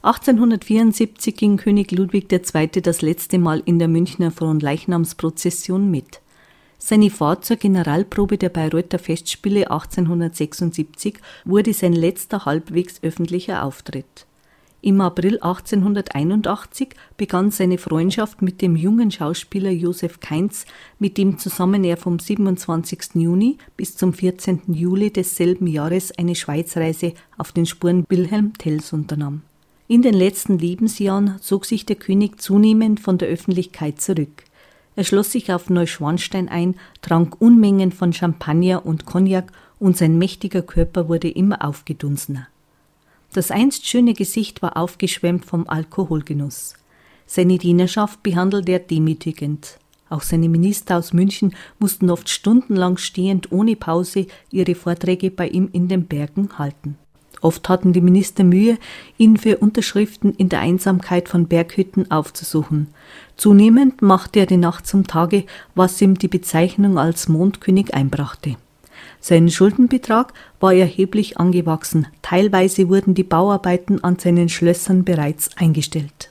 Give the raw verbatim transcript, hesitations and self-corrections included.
achtzehnhundertvierundsiebzig ging König Ludwig der Zweite das letzte Mal in der Münchner Fronleichnamsprozession mit. Seine Fahrt zur Generalprobe der Bayreuther Festspiele achtzehnhundertsechsundsiebzig wurde sein letzter halbwegs öffentlicher Auftritt. Im April achtzehnhunderteinundachtzig begann seine Freundschaft mit dem jungen Schauspieler Joseph Kainz, mit dem zusammen er vom siebenundzwanzigsten Juni bis zum vierzehnten Juli desselben Jahres eine Schweizreise auf den Spuren Wilhelm Tells unternahm. In den letzten Lebensjahren zog sich der König zunehmend von der Öffentlichkeit zurück. Er schloss sich auf Neuschwanstein ein, trank Unmengen von Champagner und Cognac und sein mächtiger Körper wurde immer aufgedunsener. Das einst schöne Gesicht war aufgeschwemmt vom Alkoholgenuss. Seine Dienerschaft behandelte er demütigend. Auch seine Minister aus München mussten oft stundenlang stehend ohne Pause ihre Vorträge bei ihm in den Bergen halten. Oft hatten die Minister Mühe, ihn für Unterschriften in der Einsamkeit von Berghütten aufzusuchen. Zunehmend machte er die Nacht zum Tage, was ihm die Bezeichnung als Mondkönig einbrachte. Sein Schuldenbetrag war erheblich angewachsen, teilweise wurden die Bauarbeiten an seinen Schlössern bereits eingestellt.